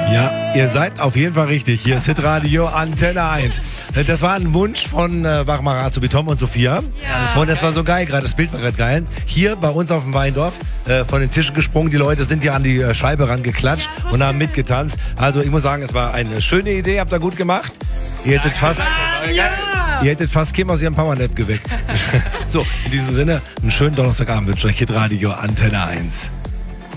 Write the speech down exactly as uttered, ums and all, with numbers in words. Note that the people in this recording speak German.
Ja, ihr seid auf jeden Fall richtig. Hier ist Hitradio Antenne eins. Das war ein Wunsch von äh, Bachmacher Azubi Tom und Sophia. Ja, und das war so geil, gerade das Bild war gerade geil. Hier bei uns auf dem Weindorf äh, von den Tischen gesprungen. Die Leute sind hier an die äh, Scheibe rangeklatscht ja, und haben mitgetanzt. Also ich muss sagen, es war eine schöne Idee. Habt ihr gut gemacht. Ihr hättet fast... Ja. Ihr hättet fast Kim aus ihrem Powernap geweckt. So, in diesem Sinne, einen schönen Donnerstagabend wünsche ich euch Hitradio Antenne eins.